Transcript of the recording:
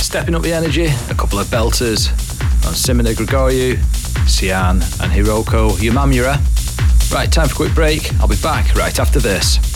stepping up the energy, a couple of belters on Simona Gregoriou, Sian and Hiroko Yamamura. Right, time for a quick break. I'll be back right after this.